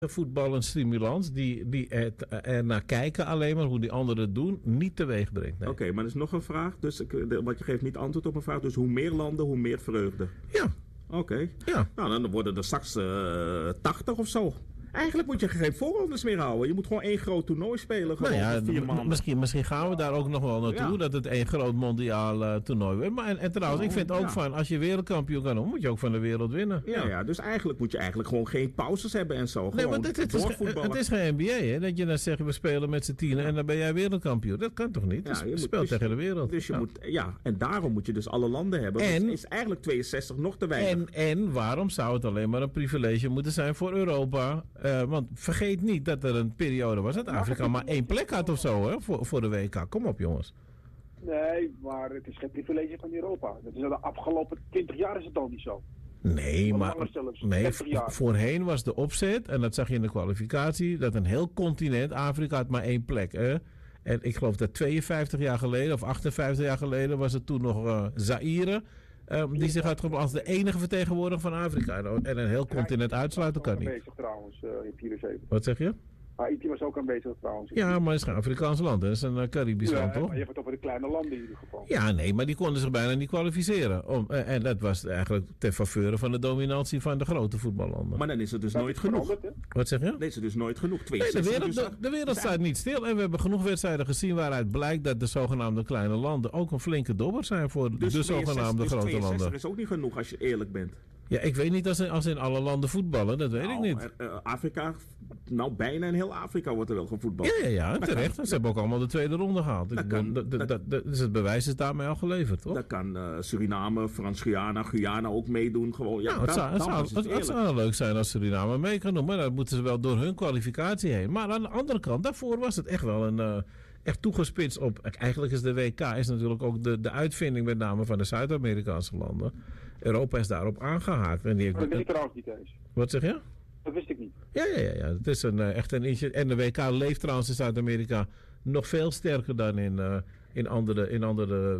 voetbal een stimulans die er naar kijken alleen maar hoe die anderen het doen, niet teweeg brengt. Nee. Oké, maar er is nog een vraag. Dus want je geeft niet antwoord op een vraag. Dus hoe meer landen, hoe meer vreugde. Ja. Oké. Ja. Nou, dan worden er straks 80 of zo. Eigenlijk moet je geen voorrondes meer houden. Je moet gewoon één groot toernooi spelen. Gewoon Nou ja, 4 maanden. misschien gaan we daar ook nog wel naartoe. Ja. Dat het één groot mondiaal toernooi wordt. Maar en trouwens, ik vind ook van, als je wereldkampioen kan worden, moet je ook van de wereld winnen. Ja, dus eigenlijk moet je gewoon geen pauzes hebben en zo. Nee, Gewoon maar doorvoetballen. het is geen NBA, hè? Dat je dan zegt, we spelen met z'n 10 en dan ben jij wereldkampioen. Dat kan toch niet? Ja, Je speelt tegen de wereld. Dus je moet, en daarom moet je dus alle landen hebben. En dus is eigenlijk 62 nog te weinig. En waarom zou het alleen maar een privilege moeten zijn voor Europa? Want vergeet niet dat er een periode was dat Afrika maar 1 plek had of zo, hè, voor de WK. Kom op, jongens. Nee, maar het is geen privilege van Europa. Dat is de afgelopen 20 jaar is het al niet zo. Nee, maar zelfs, voorheen was de opzet, en dat zag je in de kwalificatie, dat een heel continent, Afrika had maar 1 plek. Hè? En ik geloof dat 52 jaar geleden of 58 jaar geleden was het toen nog Zaïre. Die zich had geplaatst als de enige vertegenwoordiger van Afrika. En een heel continent uitsluiten kan niet. Bezig trouwens, in 74. Wat zeg je? Haiti was ook aanwezig trouwens. Ja, maar het is geen Afrikaans land. Het is een Caribisch land, toch? Maar je hebt het over de kleine landen in ieder geval. Ja, nee, maar die konden zich bijna niet kwalificeren. En dat was eigenlijk ten faveur van de dominantie van de grote voetballanden. Maar dan is het dus nooit genoeg. Wat zeg je? Nee, is het dus nooit genoeg. Nee, de wereld staat niet stil. En we hebben genoeg wedstrijden gezien waaruit blijkt dat de zogenaamde kleine landen ook een flinke dobber zijn voor de zogenaamde grote landen. Dat is ook niet genoeg als je eerlijk bent. Ja, ik weet niet als in alle landen voetballen, dat weet ik niet. Afrika, bijna in heel Afrika wordt er wel gevoetbald. Ja, terecht. Ze hebben ook allemaal de tweede ronde gehaald. Dus het bewijs is daarmee al geleverd, toch? Dan kan Suriname, Frans-Guyana ook meedoen. Gewoon, het zou leuk zijn als Suriname mee kan doen, maar dan moeten ze wel door hun kwalificatie heen. Maar aan de andere kant, daarvoor was het echt wel echt toegespitst op. Eigenlijk is de WK is natuurlijk ook de uitvinding met name van de Zuid-Amerikaanse landen. Europa is daarop aangehaakt. En die heeft, dat weet ik trouwens niet eens. Wat zeg je? Dat wist ik niet. Ja. Het is echt een initiatief. En de WK leeft trouwens in Zuid-Amerika nog veel sterker dan in andere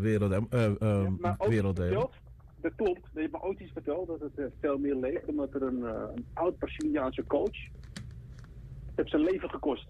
werelddelen. Dat klopt. Je hebt me ooit iets verteld dat het veel meer leeft. Omdat er een oud Braziliaanse coach heeft zijn leven gekost.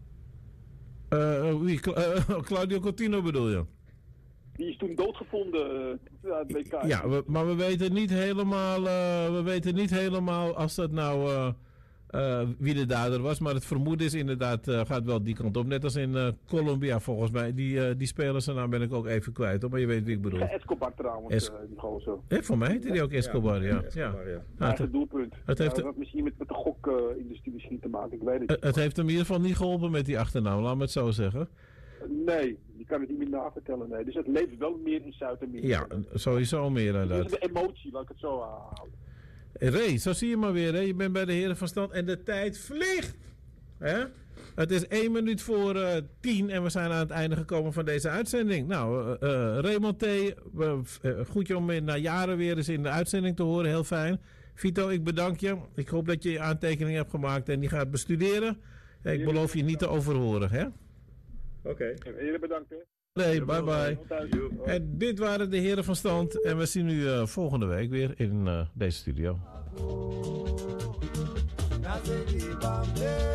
Wie? Claudio Coutinho bedoel je? Die is toen doodgevonden het WK. Ja, maar we weten niet helemaal als dat nou wie de dader was. Maar het vermoeden is inderdaad, gaat wel die kant op. Net als in Colombia volgens mij. Die spelers, zijn naam ben ik ook even kwijt. Maar je weet wie ik bedoel. Escobar trouwens, die gozer. Voor mij heette die ook Escobar, ja. Het doelpunt. Het heeft dat misschien met de gokindustrie misschien te maken, ik weet het niet. Het heeft hem in ieder geval niet geholpen met die achternaam, laat me het zo zeggen. Nee, je kan het niet meer navertellen. Nee. Dus het leeft wel meer in Zuid-Amerika. Ja, sowieso meer inderdaad. Dat is de emotie, laat ik het zo houden. Ray, zo zie je maar weer. Hè? Je bent bij de heren van stand en de tijd vliegt. Hè? Het is 1 minuut voor 10 en we zijn aan het einde gekomen van deze uitzending. Nou, Raymond T., goed je om na jaren weer eens in de uitzending te horen. Heel fijn. Vito, ik bedank je. Ik hoop dat je je aantekening hebt gemaakt en die gaat bestuderen. Ik beloof je niet te overhoren, hè? Oké. Heren, bedankt, hè. Nee, bye bye. En dit waren de heren van stand. En we zien u volgende week weer in deze studio.